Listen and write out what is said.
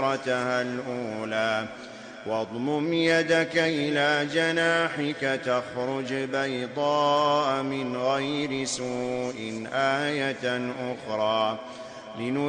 الأولى واضمم يدك إلى جناحك تخرج بيضاء من غير سوء آية أخرى